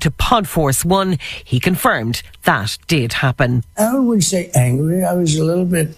to Podforce One. He confirmed that did happen. I wouldn't say angry. I was a little bit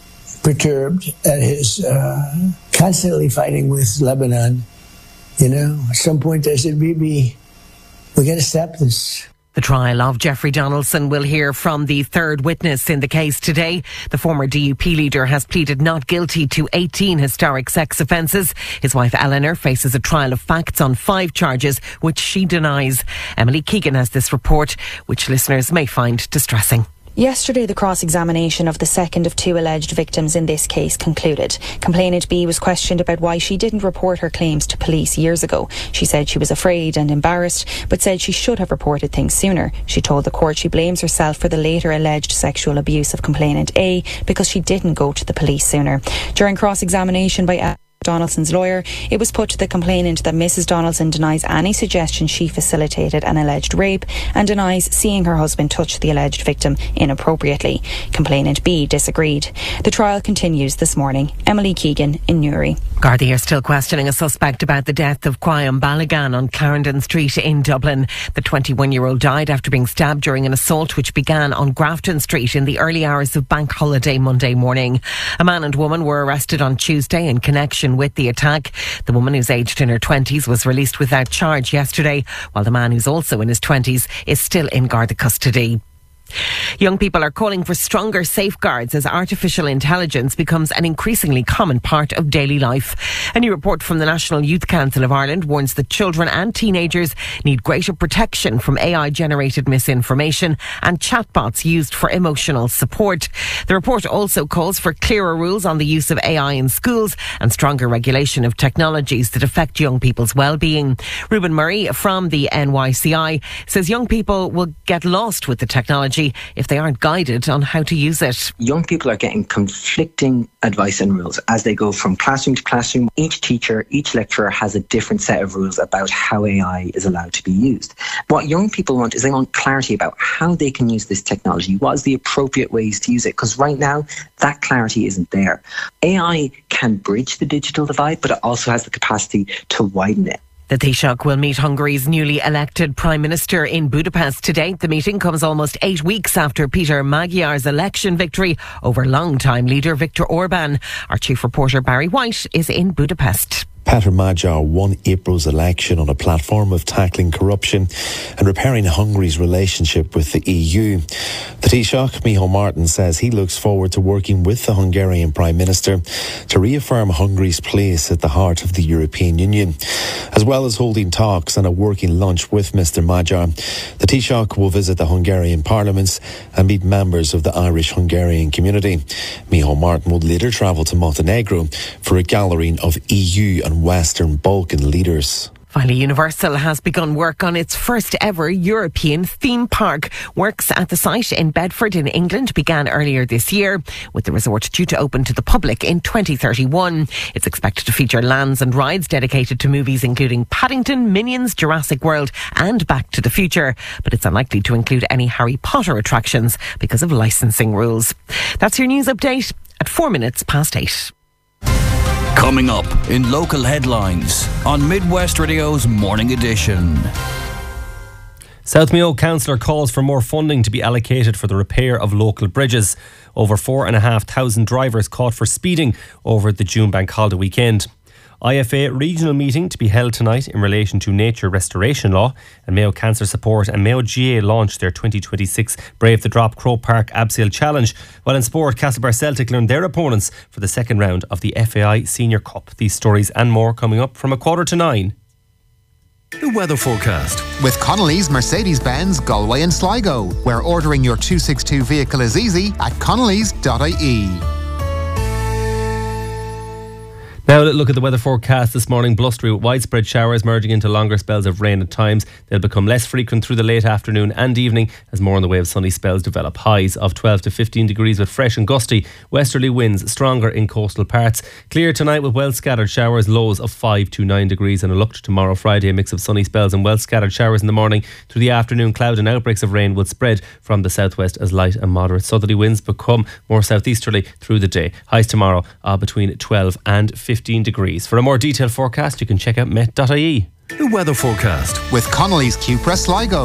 perturbed at his constantly fighting with Lebanon. You know, at some point I said, Bibi, we got to stop this. The trial of Jeffrey Donaldson will hear from the third witness in the case today. The former DUP leader has pleaded not guilty to 18 historic sex offences. His wife Eleanor faces a trial of facts on 5 charges, which she denies. Emily Keegan has this report, which listeners may find distressing. Yesterday, the cross-examination of the second of 2 alleged victims in this case concluded. Complainant B was questioned about why she didn't report her claims to police years ago. She said she was afraid and embarrassed, but said she should have reported things sooner. She told the court she blames herself for the later alleged sexual abuse of complainant A because she didn't go to the police sooner. During cross-examination by Donaldson's lawyer, it was put to the complainant that Mrs. Donaldson denies any suggestion she facilitated an alleged rape and denies seeing her husband touch the alleged victim inappropriately. Complainant B disagreed. The trial continues this morning. Emily Keegan in Newry. Gardaí are still questioning a suspect about the death of Quayam Balagan on Clarendon Street in Dublin. The 21-year-old died after being stabbed during an assault which began on Grafton Street in the early hours of Bank Holiday Monday morning. A man and woman were arrested on Tuesday in connection with the attack. The woman, who's aged in her 20s, was released without charge yesterday, while the man, who's also in his 20s, is still in Garda custody. Young people are calling for stronger safeguards as artificial intelligence becomes an increasingly common part of daily life. A new report from the National Youth Council of Ireland warns that children and teenagers need greater protection from AI-generated misinformation and chatbots used for emotional support. The report also calls for clearer rules on the use of AI in schools and stronger regulation of technologies that affect young people's well-being. Reuben Murray from the NYCI says young people will get lost with the technology if they aren't guided on how to use it. Young people are getting conflicting advice and rules as they go from classroom to classroom. Each teacher, each lecturer has a different set of rules about how AI is allowed to be used. What young people want is they want clarity about how they can use this technology. What is the appropriate ways to use it? Because right now, that clarity isn't there. AI can bridge the digital divide, but it also has the capacity to widen it. The Taoiseach will meet Hungary's newly elected Prime Minister in Budapest today. The meeting comes almost 8 weeks after Peter Magyar's election victory over longtime leader Viktor Orban. Our chief reporter Barry White is in Budapest. Peter Magyar won April's election on a platform of tackling corruption and repairing Hungary's relationship with the EU. The Taoiseach, Micheál Martin, says he looks forward to working with the Hungarian Prime Minister to reaffirm Hungary's place at the heart of the European Union, as well as holding talks and a working lunch with Mr Magyar. The Taoiseach will visit the Hungarian Parliament and meet members of the Irish-Hungarian community. Micheál Martin would later travel to Montenegro for a gathering of EU and Western Balkan leaders. Finally, Universal has begun work on its first ever European theme park. Works at the site in Bedford in England began earlier this year, with the resort due to open to the public in 2031. It's expected to feature lands and rides dedicated to movies including Paddington, Minions, Jurassic World and Back to the Future. But it's unlikely to include any Harry Potter attractions because of licensing rules. That's your news update at 8:04. Coming up in local headlines on Midwest Radio's Morning Edition. South Mayo Councillor calls for more funding to be allocated for the repair of local bridges. Over 4,500 drivers caught for speeding over the June Bank Holiday weekend. IFA regional meeting to be held tonight in relation to nature restoration law, and Mayo Cancer Support and Mayo GA launched their 2026 Brave the Drop Croke Park Abseil Challenge, while in sport Castlebar Celtic learned their opponents for the second round of the FAI Senior Cup. These stories and more coming up from 8:45. The weather forecast with Connolly's Mercedes-Benz Galway and Sligo, where ordering your 262 vehicle is easy at connellys.ie. Now let's look at the weather forecast this morning. Blustery with widespread showers merging into longer spells of rain at times. They'll become less frequent through the late afternoon and evening as more on the way of sunny spells develop. Highs of 12 to 15 degrees with fresh and gusty westerly winds, stronger in coastal parts. Clear tonight with well scattered showers, lows of 5 to 9 degrees. And a look to tomorrow Friday, a mix of sunny spells and well scattered showers in the morning. Through the afternoon, cloud and outbreaks of rain will spread from the southwest as light and moderate southerly winds become more southeasterly through the day. Highs tomorrow are between 12 and 15 degrees. For a more detailed forecast, you can check out met.ie. The weather forecast with Connolly's Cupra Sligo.